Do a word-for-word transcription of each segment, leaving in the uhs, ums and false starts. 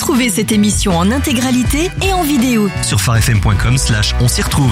Retrouvez cette émission en intégralité et en vidéo sur farfm point com slash on s'y retrouve.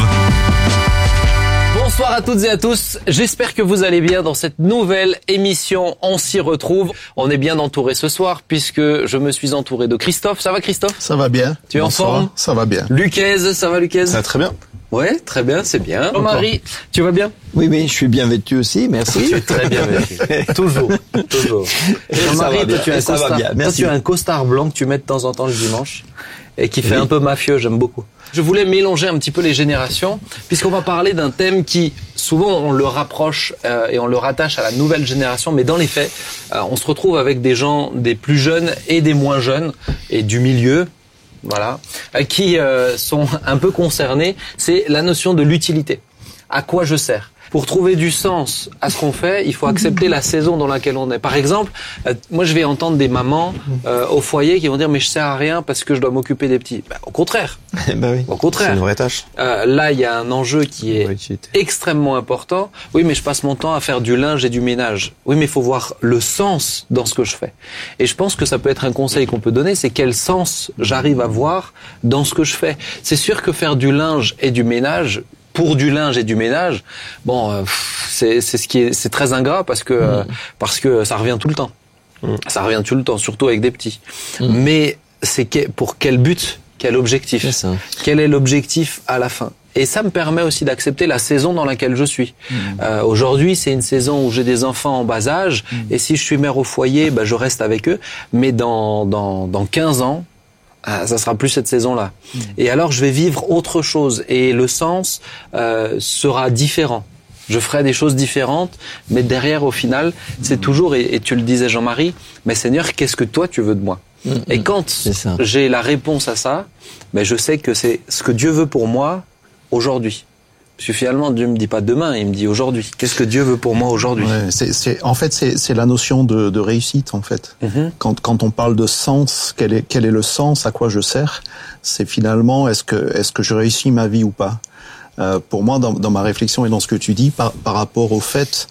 Bonsoir à toutes et à tous, j'espère que vous allez bien dans cette nouvelle émission On s'y retrouve. On est bien entouré ce soir puisque je me suis entouré de Christophe. Ça va Christophe ? Ça va bien. Tu es Bonsoir. en forme ? Ça va bien. Lucaise, ça va Lucaise ? Ça va très bien. Ouais, très bien, c'est bien. Marie, tu vas bien ? Oui, oui, je suis bien vêtu aussi, merci. Tu es très bien vêtu. toujours, toujours. Marie, toi, tu as un ça va costard, bien, toi, merci. tu as un costard blanc que tu mets de temps en temps le dimanche et qui fait Oui. un peu mafieux, j'aime beaucoup. Je voulais mélanger un petit peu les générations puisqu'on va parler d'un thème qui, souvent, on le rapproche euh, et on le rattache à la nouvelle génération, mais dans les faits, euh, on se retrouve avec des gens, des plus jeunes et des moins jeunes et du milieu. Voilà, euh, qui euh, sont un peu concernés, c'est la notion de l'utilité. À quoi je sers ? Pour trouver du sens à ce qu'on fait, il faut accepter la saison dans laquelle on est. Par exemple, euh, moi je vais entendre des mamans euh, au foyer qui vont dire « mais je sers à rien parce que je dois m'occuper des petits ben, ». Au contraire, bah oui. au contraire. C'est une vraie tâche. Euh, là, il y a un enjeu qui est extrêmement important. Oui, mais je passe mon temps à faire du linge et du ménage. Oui, mais il faut voir le sens dans ce que je fais. Et je pense que ça peut être un conseil qu'on peut donner, c'est quel sens j'arrive à voir dans ce que je fais. C'est sûr que faire du linge et du ménage, pour du linge et du ménage, bon, euh, c'est, c'est ce qui est, c'est très ingrat parce que, mmh. euh, parce que ça revient tout le temps. Mmh. Ça revient tout le temps, surtout avec des petits. Mmh. Mais c'est que, pour quel but, quel objectif ? C'est ça. Quel est l'objectif à la fin ? Et ça me permet aussi d'accepter la saison dans laquelle je suis. Mmh. Euh, aujourd'hui, c'est une saison où j'ai des enfants en bas âge, mmh. et si je suis mère au foyer, bah, je reste avec eux. Mais dans, dans, dans quinze ans, ah, ça sera plus cette saison-là. Mmh. Et alors, je vais vivre autre chose. Et le sens euh, sera différent. Je ferai des choses différentes, mais derrière, au final, mmh. c'est toujours, et, et tu le disais Jean-Marie, mais Seigneur, qu'est-ce que toi, tu veux de moi ? Mmh. Et quand j'ai la réponse à ça, ben, je sais que c'est ce que Dieu veut pour moi aujourd'hui. Parce que finalement, Dieu me dit pas demain, il me dit aujourd'hui. Qu'est-ce que Dieu veut pour moi aujourd'hui ? Ouais, c'est, c'est, en fait, c'est, c'est la notion de, de réussite, en fait. Mm-hmm. Quand, quand on parle de sens, quel est, quel est le sens, à quoi je sers ? C'est finalement, est-ce que, est-ce que je réussis ma vie ou pas ? euh, Pour moi, dans, dans ma réflexion et dans ce que tu dis, par, par rapport au fait,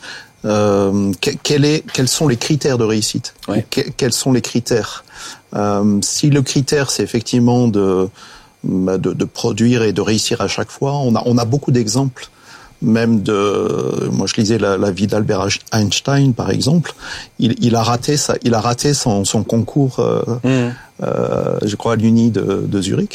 euh, quel est, quels sont les critères de réussite ? Ouais. que, Quels sont les critères ? euh, Si le critère, c'est effectivement de De, de produire et de réussir à chaque fois. On a, on a beaucoup d'exemples, même de, moi je lisais la, la vie d'Albert Einstein par exemple. Il, il a raté ça, il a raté son, son concours, euh, mmh. euh, je crois à l'Uni de, de Zurich.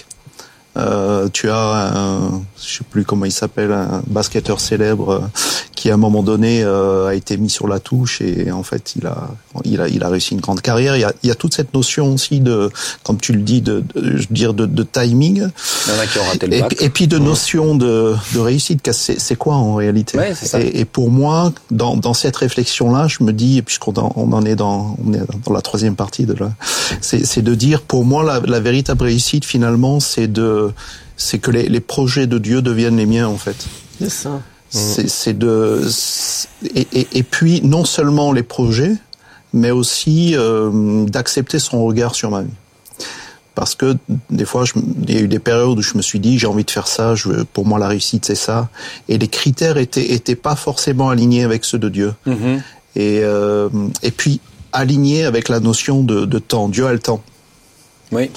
Euh, tu as un, je sais plus comment il s'appelle, un basketteur célèbre euh, qui à un moment donné euh, a été mis sur la touche et en fait il a, il a, il a réussi une grande carrière. Il y a, il y a toute cette notion aussi de, comme tu le dis, de, de je veux dire de, de timing. Il y en a qui ont raté le bac. Et, et puis de notion de, de réussite. C'est, c'est quoi en réalité ? Ouais, c'est ça. Et, et pour moi, dans, dans cette réflexion-là, je me dis, et puisqu'on en, on en est dans, on est dans la troisième partie de la, c'est, c'est de dire, pour moi, la, la véritable réussite finalement, c'est de c'est que les, les projets de Dieu deviennent les miens en fait. C'est ça. C'est, c'est de et, et, et puis non seulement les projets, mais aussi euh, d'accepter son regard sur ma vie. Parce que des fois, je, il y a eu des périodes où je me suis dit j'ai envie de faire ça. Je, pour moi, la réussite c'est ça. Et les critères étaient étaient pas forcément alignés avec ceux de Dieu. Mm-hmm. Et euh, et puis alignés avec la notion de, de temps. Dieu a le temps. Oui.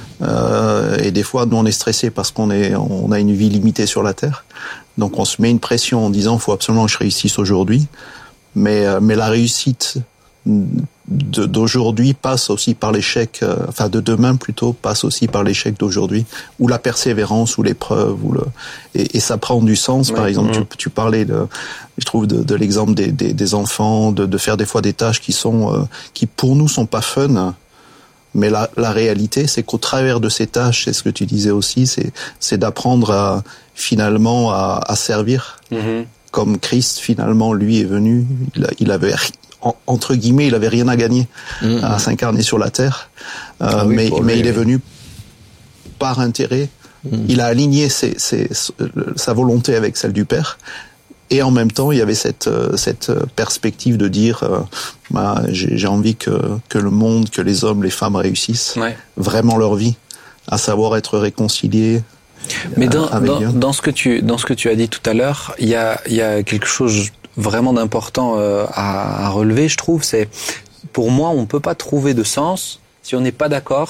Euh, et des fois, nous, on est stressé parce qu'on est, on a une vie limitée sur la terre. Donc, on se met une pression en disant, faut absolument que je réussisse aujourd'hui. Mais, euh, mais la réussite de, d'aujourd'hui passe aussi par l'échec, euh, enfin, de demain plutôt, passe aussi par l'échec d'aujourd'hui, ou la persévérance, ou l'épreuve, ou le, et, et ça prend du sens. Oui. Par exemple, mmh. tu, tu parlais de, je trouve, de, de l'exemple des, des, des enfants, de, de faire des fois des tâches qui sont, euh, qui pour nous sont pas fun. Mais la, la réalité, c'est qu'au travers de ces tâches, c'est ce que tu disais aussi, c'est, c'est d'apprendre à, finalement, à, à servir. Mm-hmm. Comme Christ, finalement, lui est venu, il, a, il avait, entre guillemets, il avait rien à gagner mm-hmm. à s'incarner sur la terre. Euh, ah oui, mais, mais lui, il est venu par intérêt. Mm-hmm. Il a aligné ses, ses, sa volonté avec celle du Père. Et en même temps, il y avait cette cette perspective de dire, euh, bah, j'ai, j'ai envie que que le monde, que les hommes, les femmes réussissent ouais. vraiment leur vie, à savoir être réconciliés. Mais dans euh, dans, dans ce que tu dans ce que tu as dit tout à l'heure, il y a il y a quelque chose vraiment d'important euh, à, à relever, je trouve. C'est pour moi, on peut pas trouver de sens si on n'est pas d'accord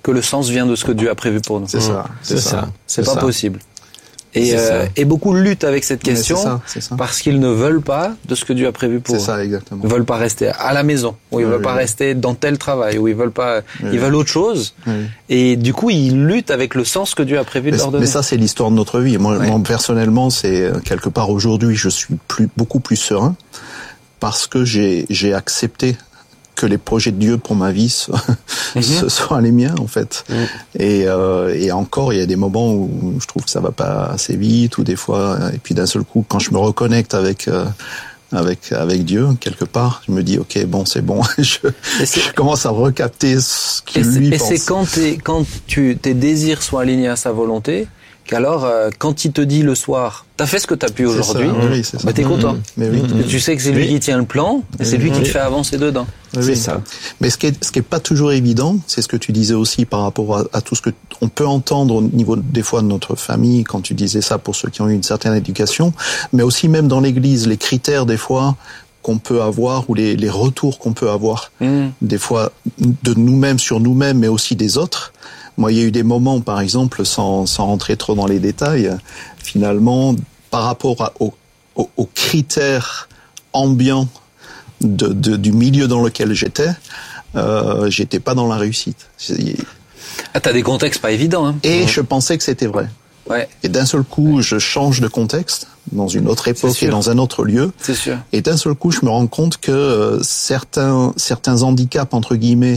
que le sens vient de ce que Dieu a prévu pour nous. C'est ça, c'est, C'est ça. ça. C'est C'est pas ça. possible. Et, C'est euh, ça. et beaucoup luttent avec cette Mais question c'est ça, c'est ça. parce qu'ils ne veulent pas de ce que Dieu a prévu pour C'est eux. ça, exactement. Ils veulent pas rester à la maison, ou ils Oui, veulent oui, pas oui. rester dans tel travail, ou ils veulent pas, Oui, ils oui. veulent autre chose. Oui. Et du coup, ils luttent avec le sens que Dieu a prévu de Mais, leur donner. mais ça, c'est l'histoire de notre vie. Moi, Ouais. moi personnellement, c'est euh, quelque part aujourd'hui, je suis plus, beaucoup plus serein parce que j'ai, j'ai accepté que les projets de Dieu pour ma vie soient, Mhm. ce soient les miens, en fait. Mhm. Et, euh, et encore, il y a des moments où je trouve que ça va pas assez vite, ou des fois, et puis d'un seul coup, quand je me reconnecte avec euh, avec avec Dieu quelque part, je me dis ok, bon, c'est bon, je, Et c'est- je commence à recapter ce que Et c'est, lui et pense. c'est quand, t'es, quand tu, tes désirs sont alignés à sa volonté, qu'alors, euh, quand il te dit le soir, t'as fait ce que t'as pu C'est aujourd'hui, ça, oui, oui, c'est ça. bah t'es content. Mais oui. Et tu sais que c'est lui Oui. qui tient le plan, et c'est lui qui te Oui. fait avancer dedans. Oui, C'est oui. ça. Mais ce qui est, ce qui est pas toujours évident, c'est ce que tu disais aussi par rapport à, à tout ce que on peut entendre au niveau des fois de notre famille quand tu disais ça pour ceux qui ont eu une certaine éducation, mais aussi même dans l'Église, les critères des fois qu'on peut avoir ou les, les retours qu'on peut avoir Mmh. des fois de nous-mêmes sur nous-mêmes, mais aussi des autres. Moi, il y a eu des moments, par exemple, sans, sans rentrer trop dans les détails, finalement, par rapport à, aux, aux, aux critères ambiants de, de, du milieu dans lequel j'étais, euh, j'étais pas dans la réussite. Ah, t'as des contextes pas évidents, hein. Et je pensais que c'était vrai. Ouais, Et d'un seul coup, je change de contexte, dans une autre époque sûr. et dans un autre lieu. c'est sûr. Et d'un seul coup, je me rends compte que euh, certains certains handicaps entre guillemets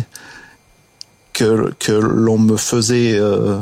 que que l'on me faisait euh,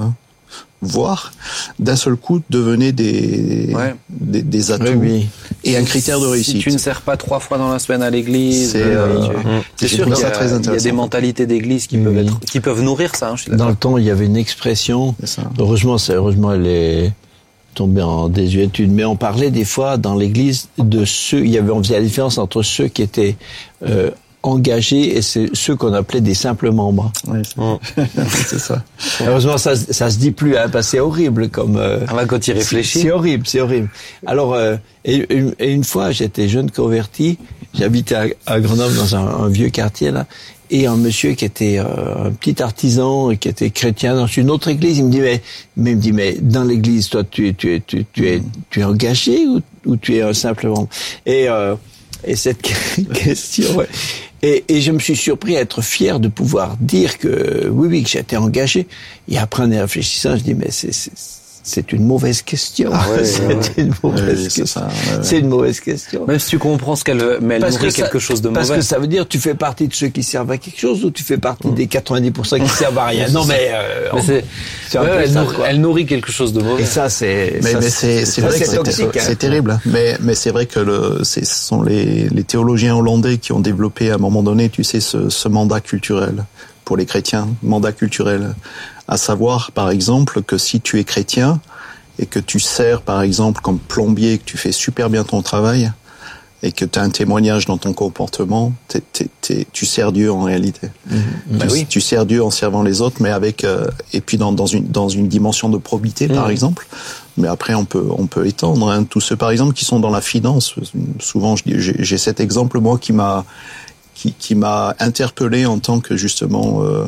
voir, d'un seul coup devenaient des Ouais. des, des atouts Oui, oui. et un critère de réussite. Si tu ne sers pas trois fois dans la semaine à l'église, C'est, euh, euh, tu- mmh. c'est j'ai sûr trouvé qu'il y, ça a, très il y a intéressant. des mentalités d'église qui Oui, peuvent oui. être, qui peuvent nourrir ça. Hein, je suis Dans d'accord. le temps, il y avait une expression. C'est ça. Heureusement, c'est, heureusement, elle est tombée en désuétude. Mais on parlait des fois dans l'Église de ceux. Il y avait, on faisait la différence entre ceux qui étaient euh, engagés et c'est ceux qu'on appelait des simples membres. Oui, c'est, c'est ça. Heureusement, ça, ça se dit plus, hein, parce que c'est horrible comme. Euh, Ah bah, quand il réfléchit. C'est horrible, c'est horrible. Alors, euh, et, une- et une fois, j'étais jeune converti, j'habitais à, à Grenoble dans un, un vieux quartier là, et un monsieur qui était euh, un petit artisan et qui était chrétien dans une autre église, il me dit mais, mais il me dit mais dans l'église, toi, tu es tu es tu, tu es tu es engagé ou, ou tu es un simple membre? Et euh, et cette question, ouais. Et, et je me suis surpris à être fier de pouvoir dire que oui, oui, que j'étais engagé. Et après, en y réfléchissant, je dis mais c'est c'est c'est une mauvaise question. Ah ouais, c'est ouais, une mauvaise Oui, c'est question. ça, ouais, ouais. C'est une mauvaise question. Même si tu comprends ce qu'elle veut, mais elle Parce nourrit que ça- quelque chose de Parce mauvais. que ça veut dire tu fais partie de ceux qui servent à quelque chose ou tu fais partie des quatre-vingt-dix pour cent qui servent à rien. Non mais, euh, Mais c'est, c'est un ouais, peu elle, ça, nourrit, quoi. elle nourrit quelque chose de mauvais. Et ça c'est Mais, ça, mais c'est, c'est ça, vrai que c'est, toxique. c'est hein. terrible. Mais, mais c'est vrai que le, c'est, ce sont les, les théologiens hollandais qui ont développé à un moment donné, tu sais, ce, ce mandat culturel pour les chrétiens, mandat culturel. À savoir, par exemple, que si tu es chrétien et que tu sers, par exemple, comme plombier, que tu fais super bien ton travail et que tu as un témoignage dans ton comportement, t'es, t'es, t'es, tu sers Dieu en réalité. Mmh, Bah tu, oui. tu sers Dieu en servant les autres, mais avec euh, et puis dans, dans une dans une dimension de probité, par Mmh. exemple. Mais après, on peut on peut étendre. Hein. Tous ceux, par exemple, qui sont dans la finance. Souvent, je dis, j'ai, j'ai cet exemple moi qui m'a qui, qui m'a interpellé en tant que justement euh,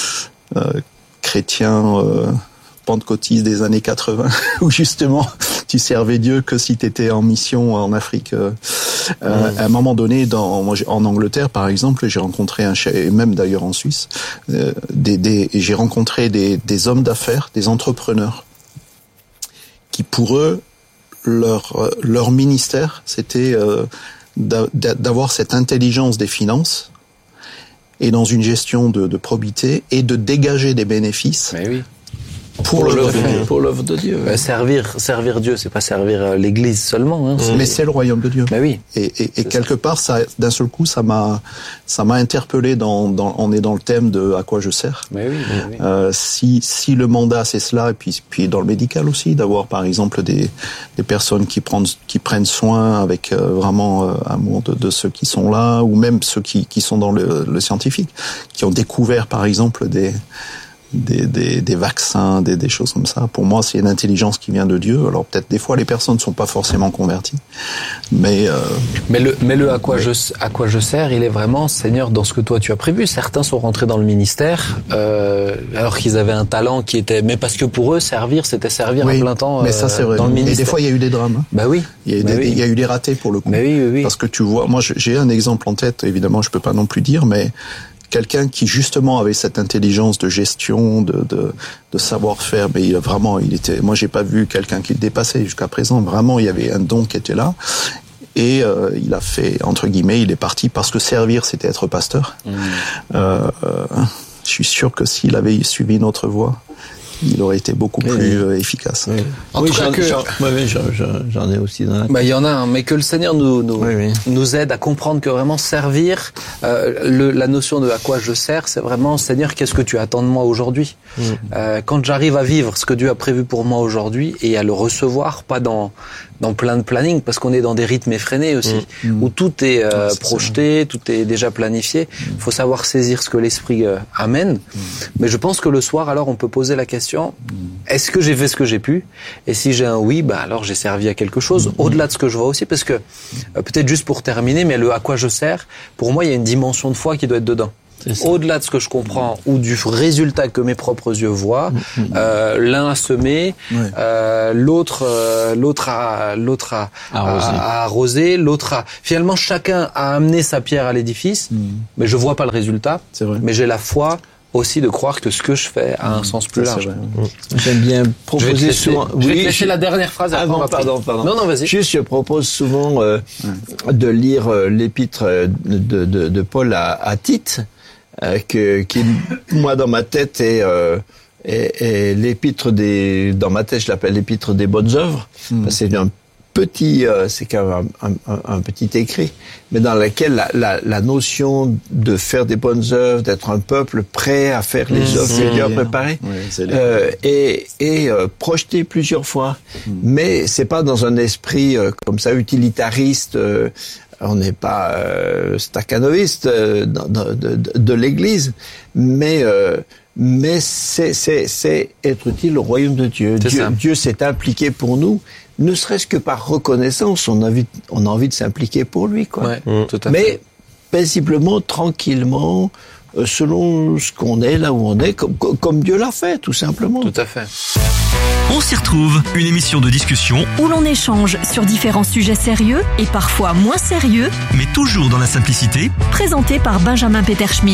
euh, chrétien euh, pentecôtiste des années quatre-vingts, où justement tu servais Dieu que si tu étais en mission en Afrique. Euh, euh, à un moment donné, dans, moi, j'ai- en Angleterre, par exemple, j'ai rencontré un chef, et même d'ailleurs en Suisse, euh, des, des, j'ai rencontré des, des hommes d'affaires, des entrepreneurs, qui pour eux, leur leur ministère, c'était euh, d'a- d'avoir cette intelligence des finances et dans une gestion de, de probité et de dégager des bénéfices Mais oui. pour, Pour le l'œuvre de royaume. Dieu. Pour l'œuvre de Dieu. Bah, servir, servir Dieu, c'est pas servir euh, l'Église seulement. Hein. C'est- Mais c'est le royaume de Dieu. Mais oui. Et, et, et quelque part, ça, d'un seul coup, ça m'a, ça m'a interpellé dans, dans, on est dans le thème de à quoi je sers. Mais oui. mais oui. Euh, si, si le mandat c'est cela, et puis, puis dans le médical aussi, d'avoir par exemple des, des personnes qui prennent, qui prennent soin avec euh, vraiment euh, amour de, de ceux qui sont là, ou même ceux qui, qui sont dans le, le scientifique, qui ont découvert par exemple des, des, des, des vaccins, des, des choses comme ça. Pour moi, c'est une intelligence qui vient de Dieu. Alors peut-être des fois les personnes ne sont pas forcément converties, mais euh, mais le mais le à quoi je à quoi je sers, il est vraiment Seigneur dans ce que toi tu as prévu. Certains sont rentrés dans le ministère euh, alors qu'ils avaient un talent qui était, mais parce que pour eux servir c'était servir oui, à plein temps. Mais ça c'est vrai. Dans le ministère. Et des fois il y a eu des drames. Bah oui. Il y a eu bah des, oui. il y a eu des ratés pour le coup. Bah oui, oui, oui. Parce que tu vois, moi j'ai un exemple en tête. Évidemment, je peux pas non plus dire, mais quelqu'un qui justement avait cette intelligence de gestion, de de, de savoir-faire, mais il a vraiment, il était. Moi, j'ai pas vu quelqu'un qui le dépassait jusqu'à présent. Vraiment, il y avait un don qui était là, et euh, il a fait entre guillemets, il est parti parce que servir, c'était être pasteur. Mmh. Euh, euh, je suis sûr que s'il avait suivi une autre voie, il aurait été beaucoup oui, plus oui. efficace. Oui. En oui, tout cas que j'en, oui, j'en, j'en ai aussi dans la tête. Bah, il y en a un, mais que le Seigneur nous nous, oui, oui. nous aide à comprendre que vraiment servir, euh, le, la notion de à quoi je sers, c'est vraiment Seigneur, qu'est-ce que tu attends de moi aujourd'hui. Mm. Euh, quand j'arrive à vivre ce que Dieu a prévu pour moi aujourd'hui et à le recevoir, pas dans dans plein de planning, parce qu'on est dans des rythmes effrénés aussi, mm. où tout est euh, ouais, projeté, ça. Tout est déjà planifié. Il mm. faut savoir saisir ce que l'Esprit euh, amène. Mm. Mais je pense que le soir, alors, on peut poser la question, est-ce que j'ai fait ce que j'ai pu? Et si j'ai un oui, bah alors j'ai servi à quelque chose, mmh. au-delà de ce que je vois aussi, parce que, euh, peut-être juste pour terminer, mais le à quoi je sers, pour moi, il y a une dimension de foi qui doit être dedans. Au-delà de ce que je comprends ou du résultat que mes propres yeux voient, mmh. euh, l'un a semé, ouais. euh, l'autre, euh, l'autre a, l'autre a, arrosé. a, a arrosé, l'autre a. Finalement, chacun a amené sa pierre à l'édifice, mmh. mais je vois pas le résultat. C'est vrai. Mais j'ai la foi aussi de croire que ce que je fais a un sens plus large. J'aime bien proposer je souvent. Je vais te oui, laisser je... la dernière phrase. Ah non, pardon, pardon. Non, non, vas-y. Juste, je propose souvent euh, ouais. de lire euh, l'épître de, de, de Paul à, à Tite, euh, que, qui, moi, dans ma tête, est, euh, est, est l'épître des. Dans ma tête, je l'appelle l'épître des bonnes œuvres. Mm. C'est un petit, euh, c'est quand même un, un, un petit écrit, mais dans lequel la, la, la notion de faire des bonnes œuvres, d'être un peuple prêt à faire les mmh, œuvres que Dieu a préparées, oui, euh, et, et euh, projeté plusieurs fois. Mmh. Mais c'est pas dans un esprit euh, comme ça utilitariste. Euh, on n'est pas euh, staccanoviste euh, de, de, de, de l'Église, mais euh, mais c'est c'est c'est être utile au royaume de Dieu. Dieu, Dieu s'est impliqué pour nous. Ne serait-ce que par reconnaissance, on a envie, on a envie de s'impliquer pour lui, quoi. Ouais, mmh. tout à Mais fait. paisiblement, tranquillement, euh, selon ce qu'on est, là où on est, comme, comme Dieu l'a fait, tout simplement. Tout à fait. On s'y retrouve, une émission de discussion où l'on échange sur différents sujets sérieux et parfois moins sérieux, mais toujours dans la simplicité. Présenté par Benjamin Peterschmidt.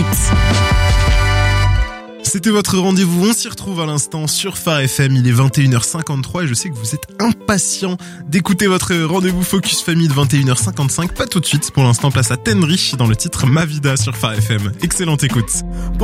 C'était votre rendez-vous, on s'y retrouve à l'instant sur Phare F M, il est vingt et une heures cinquante-trois et je sais que vous êtes impatients d'écouter votre rendez-vous Focus Famille de vingt et une heures cinquante-cinq, pas tout de suite, pour l'instant place à Tenrich dans le titre Ma Vida sur Phare F M. Excellente écoute.